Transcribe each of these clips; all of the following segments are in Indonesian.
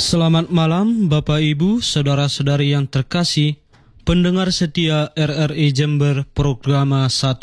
Selamat malam Bapak Ibu, Saudara-saudari yang terkasih, pendengar setia RRI Jember Programa 1.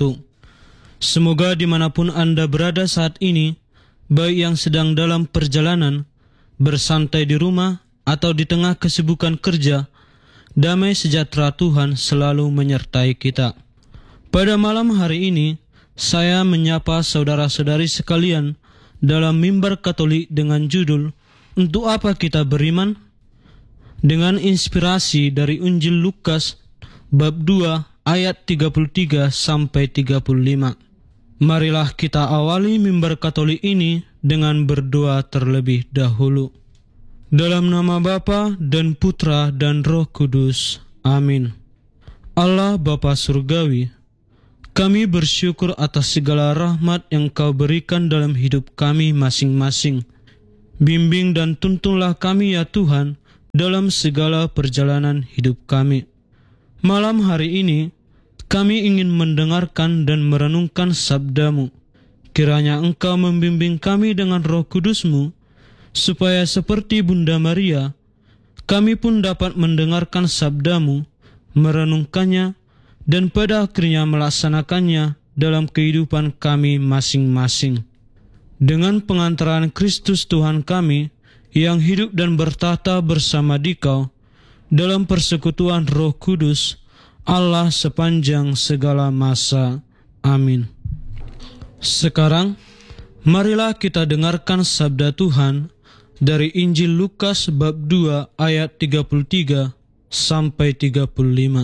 Semoga dimanapun Anda berada saat ini, baik yang sedang dalam perjalanan, bersantai di rumah, atau di tengah kesibukan kerja, damai sejahtera Tuhan selalu menyertai kita. Pada malam hari ini, saya menyapa saudara-saudari sekalian dalam mimbar Katolik dengan judul "Untuk apa kita beriman?" dengan inspirasi dari Injil Lukas bab 2 ayat 33 sampai 35. Marilah kita awali mimbar Katolik ini dengan berdoa terlebih dahulu. Dalam nama Bapa dan Putra dan Roh Kudus. Amin. Allah Bapa Surgawi, kami bersyukur atas segala rahmat yang Kau berikan dalam hidup kami masing-masing. Bimbing dan tuntunlah kami ya Tuhan dalam segala perjalanan hidup kami. Malam hari ini, kami ingin mendengarkan dan merenungkan sabda-Mu. Kiranya Engkau membimbing kami dengan Roh Kudus-Mu, supaya seperti Bunda Maria, kami pun dapat mendengarkan sabda-Mu, merenungkannya, dan pada akhirnya melaksanakannya dalam kehidupan kami masing-masing. Dengan pengantaran Kristus Tuhan kami, yang hidup dan bertahta bersama Dikau, dalam persekutuan Roh Kudus, Allah sepanjang segala masa. Amin. Sekarang, marilah kita dengarkan sabda Tuhan dari Injil Lukas bab 2 ayat 33 sampai 35.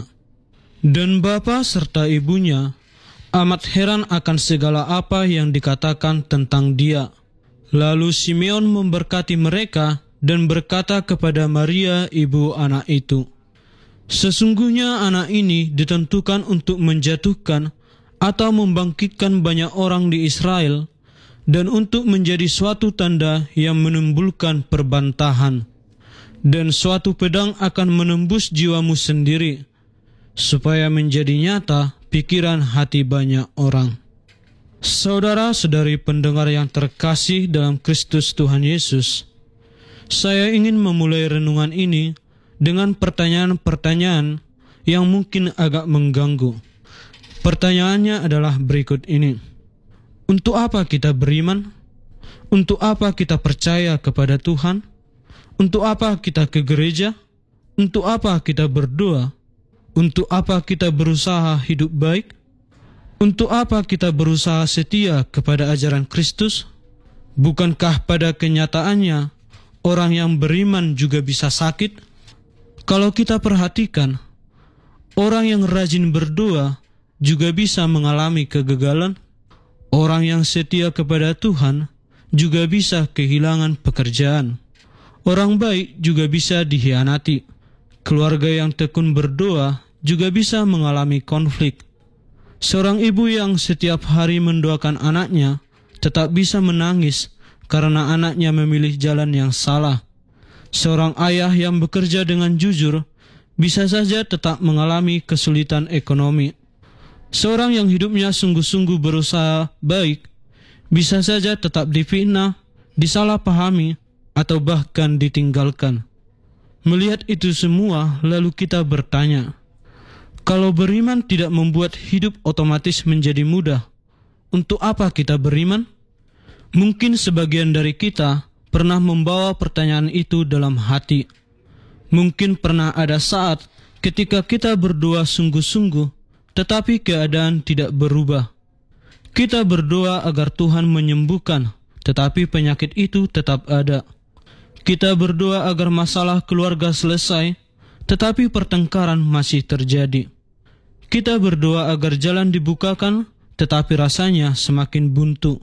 Dan bapa serta ibunya amat heran akan segala apa yang dikatakan tentang dia. Lalu Simeon memberkati mereka dan berkata kepada Maria ibu anak itu, "Sesungguhnya anak ini ditentukan untuk menjatuhkan atau membangkitkan banyak orang di Israel, dan untuk menjadi suatu tanda yang menimbulkan perbantahan. Dan suatu pedang akan menembus jiwamu sendiri, supaya menjadi nyata pikiran hati banyak orang." Saudara-saudari pendengar yang terkasih dalam Kristus Tuhan Yesus, saya ingin memulai renungan ini dengan pertanyaan-pertanyaan yang mungkin agak mengganggu. Pertanyaannya adalah berikut ini. Untuk apa kita beriman? Untuk apa kita percaya kepada Tuhan? Untuk apa kita ke gereja? Untuk apa kita berdoa? Untuk apa kita berusaha hidup baik? Untuk apa kita berusaha setia kepada ajaran Kristus? Bukankah pada kenyataannya orang yang beriman juga bisa sakit? Kalau kita perhatikan, orang yang rajin berdoa juga bisa mengalami kegagalan. Orang yang setia kepada Tuhan juga bisa kehilangan pekerjaan. Orang baik juga bisa dikhianati. Keluarga yang tekun berdoa juga bisa mengalami konflik. Seorang ibu yang setiap hari mendoakan anaknya tetap bisa menangis karena anaknya memilih jalan yang salah. Seorang ayah yang bekerja dengan jujur bisa saja tetap mengalami kesulitan ekonomi. Seorang yang hidupnya sungguh-sungguh berusaha baik bisa saja tetap difitnah, disalahpahami, atau bahkan ditinggalkan. Melihat itu semua, lalu kita bertanya, kalau beriman tidak membuat hidup otomatis menjadi mudah, untuk apa kita beriman? Mungkin sebagian dari kita pernah membawa pertanyaan itu dalam hati. Mungkin pernah ada saat ketika kita berdoa sungguh-sungguh, tetapi keadaan tidak berubah. Kita berdoa agar Tuhan menyembuhkan, tetapi penyakit itu tetap ada. Kita berdoa agar masalah keluarga selesai, tetapi pertengkaran masih terjadi. Kita berdoa agar jalan dibukakan, tetapi rasanya semakin buntu.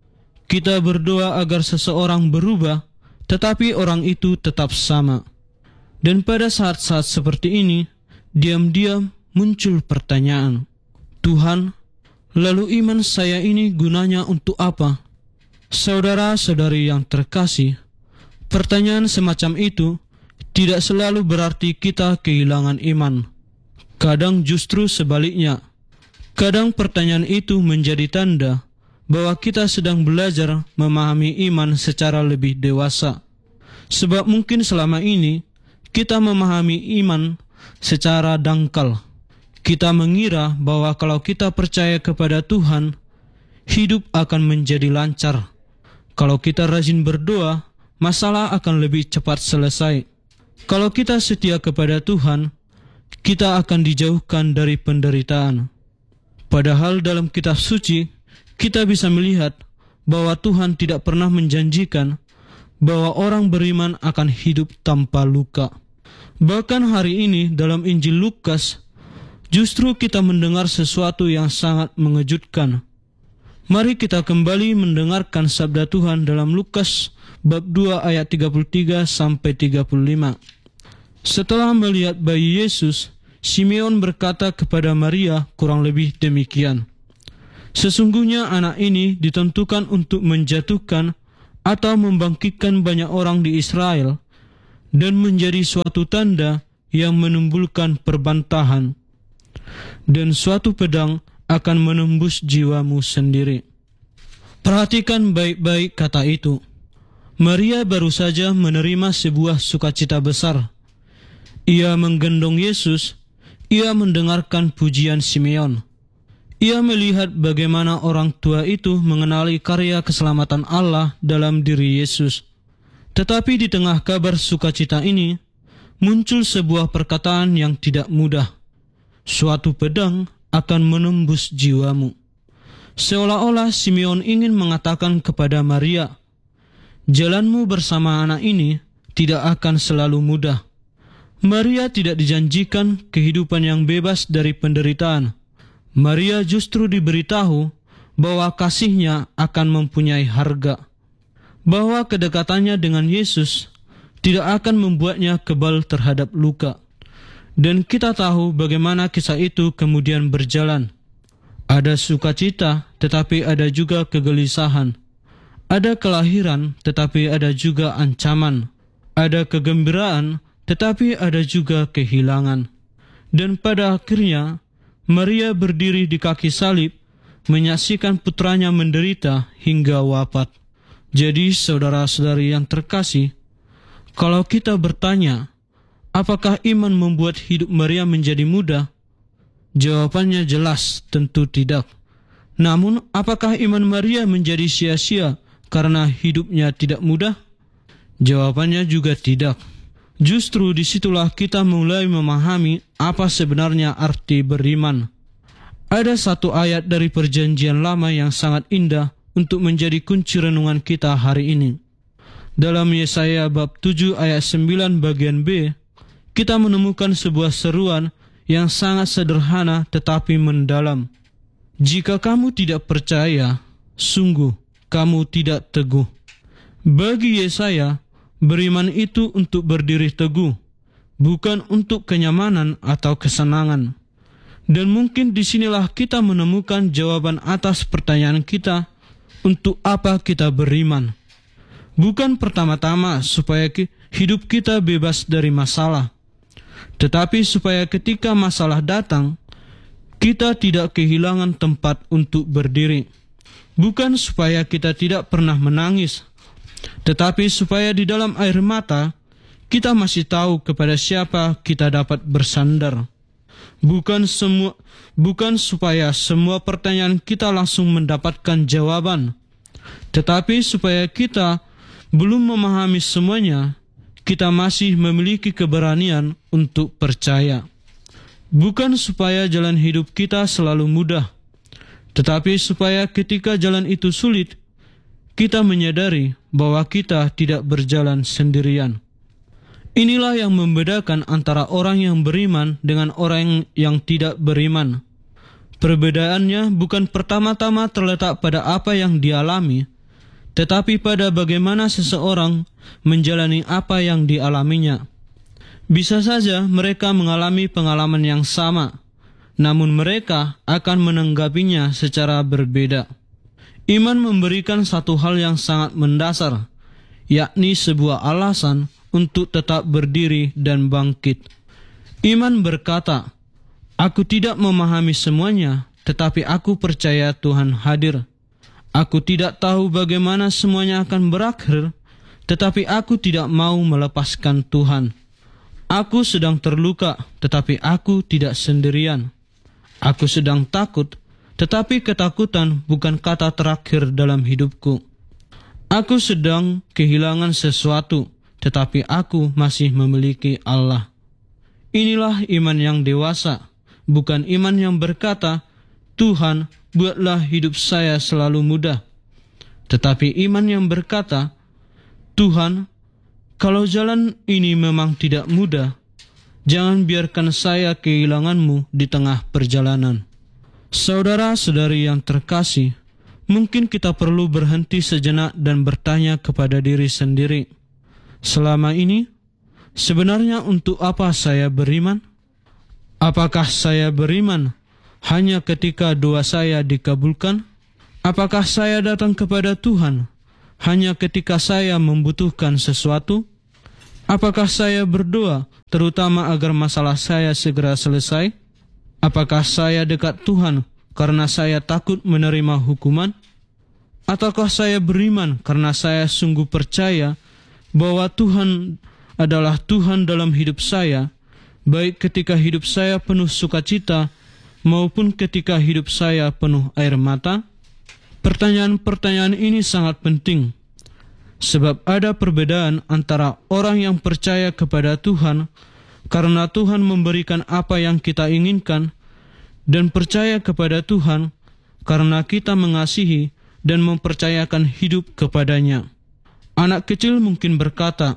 Kita berdoa agar seseorang berubah, tetapi orang itu tetap sama. Dan pada saat-saat seperti ini, diam-diam muncul pertanyaan, Tuhan, lalu iman saya ini gunanya untuk apa? Saudara-saudari yang terkasih, pertanyaan semacam itu tidak selalu berarti kita kehilangan iman. Kadang justru sebaliknya. Kadang pertanyaan itu menjadi tanda bahwa kita sedang belajar memahami iman secara lebih dewasa. Sebab mungkin selama ini kita memahami iman secara dangkal. Kita mengira bahwa kalau kita percaya kepada Tuhan, hidup akan menjadi lancar. Kalau kita rajin berdoa, masalah akan lebih cepat selesai. Kalau kita setia kepada Tuhan, kita akan dijauhkan dari penderitaan. Padahal dalam kitab suci, kita bisa melihat bahwa Tuhan tidak pernah menjanjikan bahwa orang beriman akan hidup tanpa luka. Bahkan hari ini dalam Injil Lukas, justru kita mendengar sesuatu yang sangat mengejutkan. Mari kita kembali mendengarkan sabda Tuhan dalam Lukas bab 2 ayat 33 sampai 35. Setelah melihat bayi Yesus, Simeon berkata kepada Maria kurang lebih demikian, "Sesungguhnya anak ini ditentukan untuk menjatuhkan atau membangkitkan banyak orang di Israel dan menjadi suatu tanda yang menimbulkan perbantahan, dan suatu pedang akan menembus jiwamu sendiri." Perhatikan baik-baik kata itu. Maria baru saja menerima sebuah sukacita besar. Ia menggendong Yesus, ia mendengarkan pujian Simeon. Ia melihat bagaimana orang tua itu mengenali karya keselamatan Allah dalam diri Yesus. Tetapi di tengah kabar sukacita ini, muncul sebuah perkataan yang tidak mudah. Suatu pedang akan menembus jiwamu. Seolah-olah Simeon ingin mengatakan kepada Maria, jalanmu bersama anak ini tidak akan selalu mudah. Maria tidak dijanjikan kehidupan yang bebas dari penderitaan. Maria justru diberitahu bahwa kasihnya akan mempunyai harga, bahwa kedekatannya dengan Yesus tidak akan membuatnya kebal terhadap luka. Dan kita tahu bagaimana kisah itu kemudian berjalan. Ada sukacita, tetapi ada juga kegelisahan. Ada kelahiran, tetapi ada juga ancaman. Ada kegembiraan, tetapi ada juga kehilangan. Dan pada akhirnya, Maria berdiri di kaki salib, menyaksikan putranya menderita hingga wafat. Jadi saudara-saudari yang terkasih, kalau kita bertanya, apakah iman membuat hidup Maria menjadi mudah? Jawabannya jelas, tentu tidak. Namun, apakah iman Maria menjadi sia-sia karena hidupnya tidak mudah? Jawabannya juga tidak. Justru disitulah kita mulai memahami apa sebenarnya arti beriman. Ada satu ayat dari Perjanjian Lama yang sangat indah untuk menjadi kunci renungan kita hari ini. Dalam Yesaya bab 7 ayat 9 bagian B, kita menemukan sebuah seruan yang sangat sederhana tetapi mendalam. Jika kamu tidak percaya, sungguh kamu tidak teguh. Bagi Yesaya, beriman itu untuk berdiri teguh, bukan untuk kenyamanan atau kesenangan. Dan mungkin disinilah kita menemukan jawaban atas pertanyaan kita, untuk apa kita beriman. Bukan pertama-tama supaya hidup kita bebas dari masalah, tetapi supaya ketika masalah datang, kita tidak kehilangan tempat untuk berdiri. Bukan supaya kita tidak pernah menangis, tetapi supaya di dalam air mata, kita masih tahu kepada siapa kita dapat bersandar. Bukan supaya semua pertanyaan kita langsung mendapatkan jawaban, tetapi supaya kita belum memahami semuanya, kita masih memiliki keberanian untuk percaya. Bukan supaya jalan hidup kita selalu mudah, tetapi supaya ketika jalan itu sulit, kita menyadari bahwa kita tidak berjalan sendirian. Inilah yang membedakan antara orang yang beriman dengan orang yang tidak beriman. Perbedaannya bukan pertama-tama terletak pada apa yang dialami, tetapi pada bagaimana seseorang menjalani apa yang dialaminya. Bisa saja mereka mengalami pengalaman yang sama, namun mereka akan menanggapinya secara berbeda. Iman memberikan satu hal yang sangat mendasar, yakni sebuah alasan untuk tetap berdiri dan bangkit. Iman berkata, "Aku tidak memahami semuanya, tetapi aku percaya Tuhan hadir. Aku tidak tahu bagaimana semuanya akan berakhir, tetapi aku tidak mau melepaskan Tuhan. Aku sedang terluka, tetapi aku tidak sendirian. Aku sedang takut, tetapi ketakutan bukan kata terakhir dalam hidupku. Aku sedang kehilangan sesuatu, tetapi aku masih memiliki Allah. Inilah iman yang dewasa, bukan iman yang berkata, Tuhan, buatlah hidup saya selalu mudah. Tetapi iman yang berkata, Tuhan, kalau jalan ini memang tidak mudah, jangan biarkan saya kehilangan-Mu di tengah perjalanan. Saudara-saudari yang terkasih, mungkin kita perlu berhenti sejenak dan bertanya kepada diri sendiri, selama ini, sebenarnya untuk apa saya beriman? Apakah saya beriman hanya ketika doa saya dikabulkan? Apakah saya datang kepada Tuhan hanya ketika saya membutuhkan sesuatu? Apakah saya berdoa terutama agar masalah saya segera selesai? Apakah saya dekat Tuhan karena saya takut menerima hukuman? Ataukah saya beriman karena saya sungguh percaya bahwa Tuhan adalah Tuhan dalam hidup saya, baik ketika hidup saya penuh sukacita maupun ketika hidup saya penuh air mata? Pertanyaan-pertanyaan ini sangat penting, sebab ada perbedaan antara orang yang percaya kepada Tuhan karena Tuhan memberikan apa yang kita inginkan, dan percaya kepada Tuhan karena kita mengasihi dan mempercayakan hidup kepadanya. Anak kecil mungkin berkata,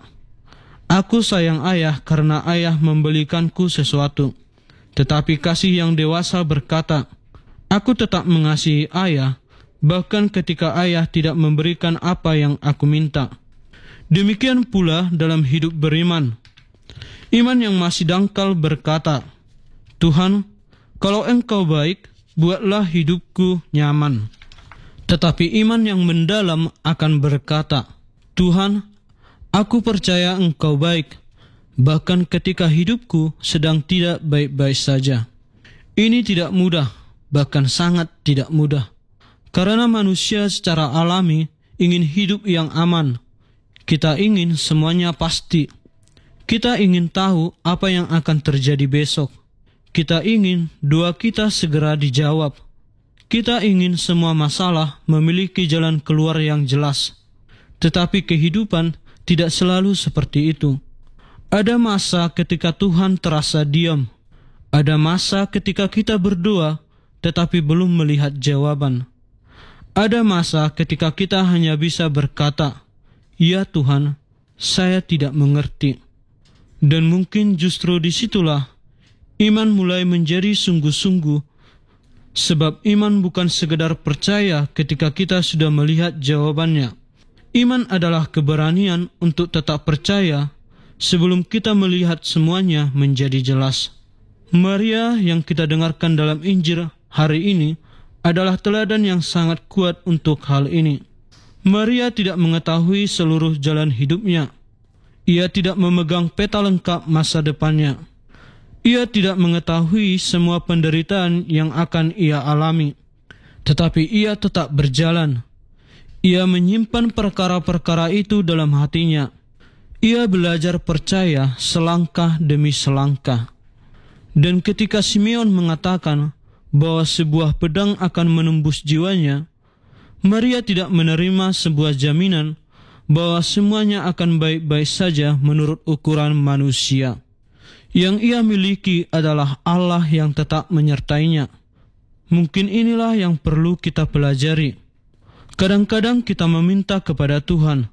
aku sayang ayah karena ayah membelikanku sesuatu. Tetapi kasih yang dewasa berkata, aku tetap mengasihi ayah, bahkan ketika ayah tidak memberikan apa yang aku minta. Demikian pula dalam hidup beriman. Iman yang masih dangkal berkata, Tuhan, kalau Engkau baik, buatlah hidupku nyaman. Tetapi iman yang mendalam akan berkata, Tuhan, aku percaya Engkau baik, bahkan ketika hidupku sedang tidak baik-baik saja. Ini tidak mudah, bahkan sangat tidak mudah. Karena manusia secara alami ingin hidup yang aman. Kita ingin semuanya pasti. Kita ingin tahu apa yang akan terjadi besok. Kita ingin doa kita segera dijawab. Kita ingin semua masalah memiliki jalan keluar yang jelas. Tetapi kehidupan tidak selalu seperti itu. Ada masa ketika Tuhan terasa diam. Ada masa ketika kita berdoa tetapi belum melihat jawaban. Ada masa ketika kita hanya bisa berkata, ya Tuhan, saya tidak mengerti. Dan mungkin justru disitulah iman mulai menjadi sungguh-sungguh, sebab iman bukan sekedar percaya ketika kita sudah melihat jawabannya. Iman adalah keberanian untuk tetap percaya sebelum kita melihat semuanya menjadi jelas. Maria yang kita dengarkan dalam Injil hari ini adalah teladan yang sangat kuat untuk hal ini. Maria tidak mengetahui seluruh jalan hidupnya. Ia tidak memegang peta lengkap masa depannya. Ia tidak mengetahui semua penderitaan yang akan ia alami. Tetapi ia tetap berjalan. Ia menyimpan perkara-perkara itu dalam hatinya. Ia belajar percaya selangkah demi selangkah. Dan ketika Simeon mengatakan bahwa sebuah pedang akan menembus jiwanya, Maria tidak menerima sebuah jaminan bahwa semuanya akan baik-baik saja menurut ukuran manusia. Yang ia miliki adalah Allah yang tetap menyertainya. Mungkin inilah yang perlu kita pelajari. Kadang-kadang kita meminta kepada Tuhan,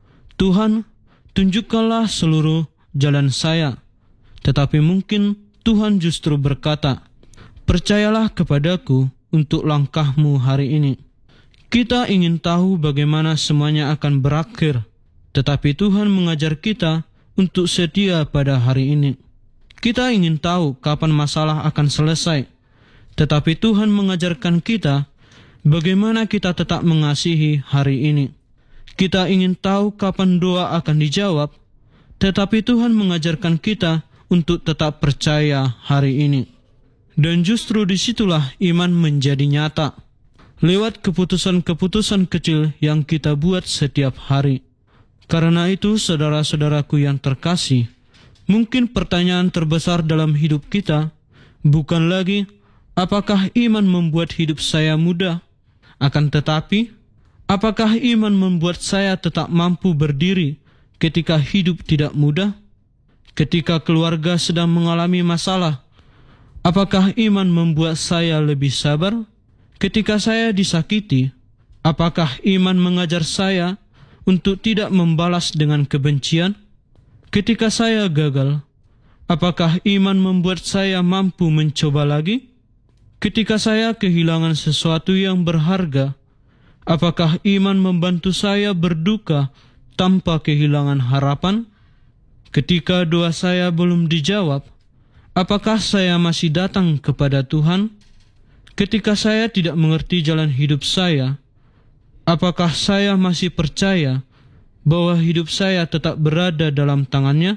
Tuhan, tunjukkanlah seluruh jalan saya. Tetapi mungkin Tuhan justru berkata, percayalah kepadaku untuk langkahmu hari ini. Kita ingin tahu bagaimana semuanya akan berakhir, tetapi Tuhan mengajar kita untuk setia pada hari ini. Kita ingin tahu kapan masalah akan selesai, tetapi Tuhan mengajarkan kita bagaimana kita tetap mengasihi hari ini. Kita ingin tahu kapan doa akan dijawab, tetapi Tuhan mengajarkan kita untuk tetap percaya hari ini. Dan justru disitulah iman menjadi nyata, lewat keputusan-keputusan kecil yang kita buat setiap hari. Karena itu, saudara-saudaraku yang terkasih, mungkin pertanyaan terbesar dalam hidup kita bukan lagi apakah iman membuat hidup saya mudah, akan tetapi apakah iman membuat saya tetap mampu berdiri ketika hidup tidak mudah, ketika keluarga sedang mengalami masalah. Apakah iman membuat saya lebih sabar ketika saya disakiti? Apakah iman mengajar saya untuk tidak membalas dengan kebencian ketika saya gagal? Apakah iman membuat saya mampu mencoba lagi ketika saya kehilangan sesuatu yang berharga? Apakah iman membantu saya berduka tanpa kehilangan harapan ketika doa saya belum dijawab? Apakah saya masih datang kepada Tuhan ketika saya tidak mengerti jalan hidup saya? Apakah saya masih percaya bahwa hidup saya tetap berada dalam tangannya?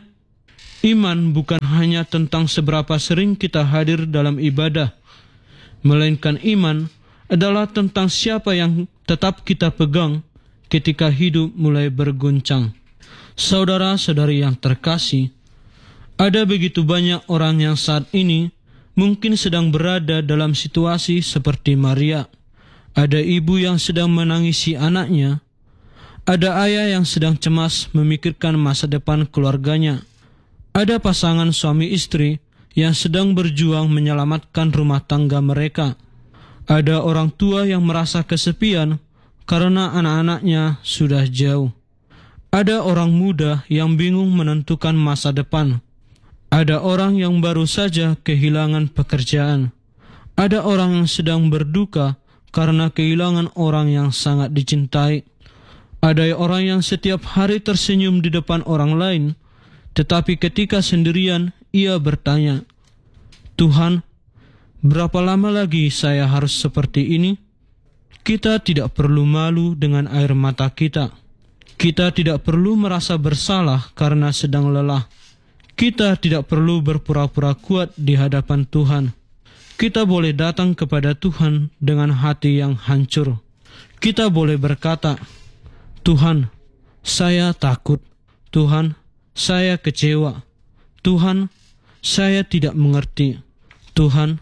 Iman bukan hanya tentang seberapa sering kita hadir dalam ibadah, melainkan iman adalah tentang siapa yang tetap kita pegang ketika hidup mulai berguncang. Saudara-saudari yang terkasih, ada begitu banyak orang yang saat ini mungkin sedang berada dalam situasi seperti Maria. Ada ibu yang sedang menangisi anaknya. Ada ayah yang sedang cemas memikirkan masa depan keluarganya. Ada pasangan suami istri yang sedang berjuang menyelamatkan rumah tangga mereka. Ada orang tua yang merasa kesepian karena anak-anaknya sudah jauh. Ada orang muda yang bingung menentukan masa depan. Ada orang yang baru saja kehilangan pekerjaan. Ada orang yang sedang berduka karena kehilangan orang yang sangat dicintai. Ada orang yang setiap hari tersenyum di depan orang lain, tetapi ketika sendirian ia bertanya, "Tuhan, berapa lama lagi saya harus seperti ini?" Kita tidak perlu malu dengan air mata kita. Kita tidak perlu merasa bersalah karena sedang lelah. Kita tidak perlu berpura-pura kuat di hadapan Tuhan. Kita boleh datang kepada Tuhan dengan hati yang hancur. Kita boleh berkata, "Tuhan, saya takut. Tuhan, saya kecewa. Tuhan, saya tidak mengerti. Tuhan,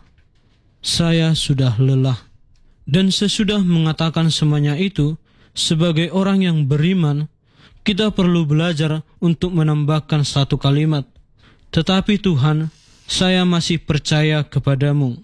saya sudah lelah." Dan sesudah mengatakan semuanya itu, sebagai orang yang beriman, kita perlu belajar untuk menambahkan satu kalimat, "Tetapi Tuhan, saya masih percaya kepadamu."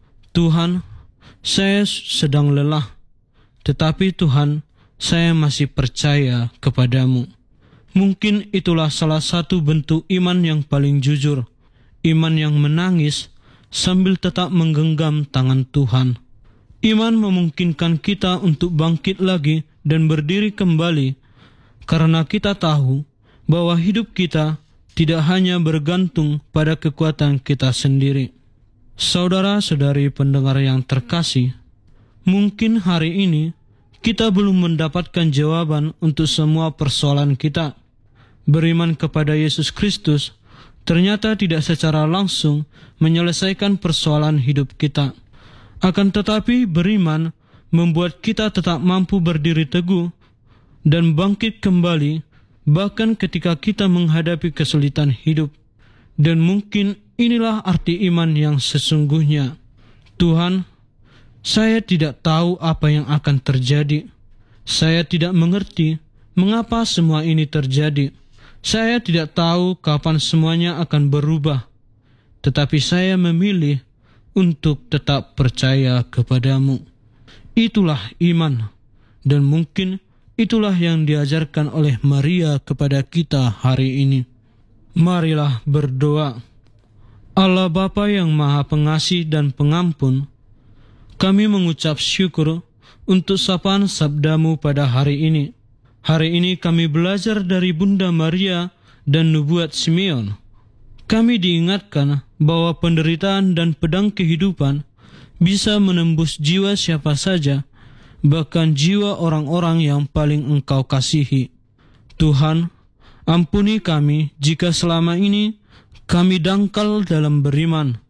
Tuhan, saya sedang lelah, tetapi Tuhan, saya masih percaya kepadamu. Mungkin itulah salah satu bentuk iman yang paling jujur, iman yang menangis sambil tetap menggenggam tangan Tuhan. Iman memungkinkan kita untuk bangkit lagi dan berdiri kembali, karena kita tahu bahwa hidup kita tidak hanya bergantung pada kekuatan kita sendiri. Saudara-saudari pendengar yang terkasih, mungkin hari ini kita belum mendapatkan jawaban untuk semua persoalan kita. Beriman kepada Yesus Kristus ternyata tidak secara langsung menyelesaikan persoalan hidup kita. Akan tetapi beriman membuat kita tetap mampu berdiri teguh dan bangkit kembali bahkan ketika kita menghadapi kesulitan hidup. Dan mungkin inilah arti iman yang sesungguhnya. Tuhan, saya tidak tahu apa yang akan terjadi. Saya tidak mengerti mengapa semua ini terjadi. Saya tidak tahu kapan semuanya akan berubah. Tetapi saya memilih untuk tetap percaya kepadamu. Itulah iman. Dan mungkin itulah yang diajarkan oleh Maria kepada kita hari ini. Marilah berdoa. Allah Bapa yang Maha Pengasih dan Pengampun, kami mengucap syukur untuk sapaan sabdamu pada hari ini. Hari ini kami belajar dari Bunda Maria dan nubuat Simeon. Kami diingatkan bahwa penderitaan dan pedang kehidupan bisa menembus jiwa siapa saja, bahkan jiwa orang-orang yang paling Engkau kasihi. Tuhan, ampuni kami jika selama ini kami dangkal dalam beriman.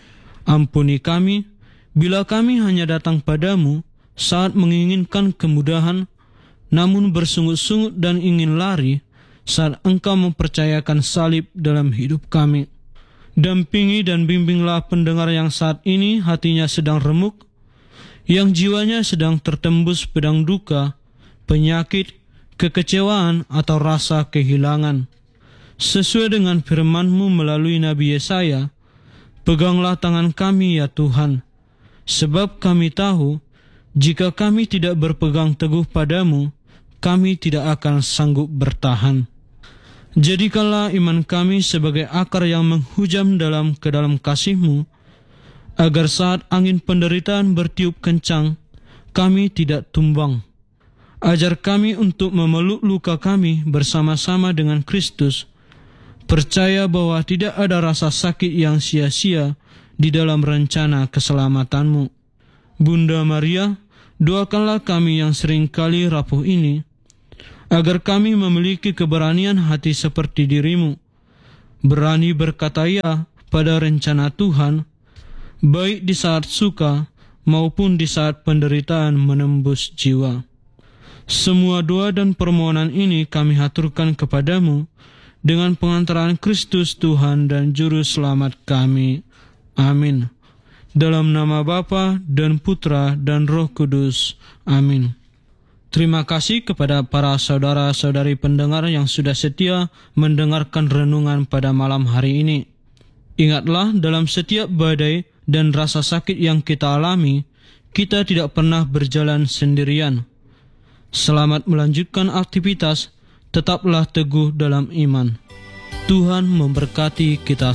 Ampuni kami bila kami hanya datang padamu saat menginginkan kemudahan, namun bersungut-sungut dan ingin lari saat Engkau mempercayakan salib dalam hidup kami. Dampingi dan bimbinglah pendengar yang saat ini hatinya sedang remuk, yang jiwanya sedang tertembus pedang duka, penyakit, kekecewaan, atau rasa kehilangan. Sesuai dengan firman-Mu melalui Nabi Yesaya, peganglah tangan kami ya Tuhan, sebab kami tahu, jika kami tidak berpegang teguh padamu, kami tidak akan sanggup bertahan. Jadikanlah iman kami sebagai akar yang menghujam ke dalam kasih-Mu, agar saat angin penderitaan bertiup kencang, kami tidak tumbang. Ajar kami untuk memeluk luka kami bersama-sama dengan Kristus, percaya bahwa tidak ada rasa sakit yang sia-sia di dalam rencana keselamatan-Mu. Bunda Maria, doakanlah kami yang seringkali rapuh ini, agar kami memiliki keberanian hati seperti diri-Mu, berani berkata ya pada rencana Tuhan, baik di saat suka maupun di saat penderitaan menembus jiwa. Semua doa dan permohonan ini kami haturkan kepadamu dengan pengantaran Kristus Tuhan dan Juru Selamat kami. Amin. Dalam nama Bapa dan Putra dan Roh Kudus. Amin. Terima kasih kepada para saudara-saudari pendengar yang sudah setia mendengarkan renungan pada malam hari ini. Ingatlah, dalam setiap badai dan rasa sakit yang kita alami, kita tidak pernah berjalan sendirian. Selamat melanjutkan aktivitas, tetaplah teguh dalam iman. Tuhan memberkati kita